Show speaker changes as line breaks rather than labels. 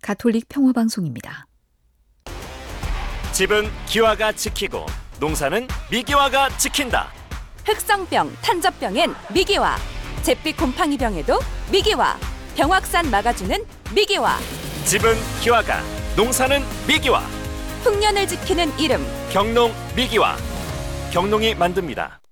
가톨릭 평화방송입니다.
집은 기와가 지키고 농사는 미기와가 지킨다.
흑성병, 탄저병엔 미기와, 잿빛 곰팡이병에도 미기와, 병확산 막아주는 미기와.
집은 기와가, 농사는 미기와.
흉년을 지키는 이름,
경농 미기와. 경농이 만듭니다.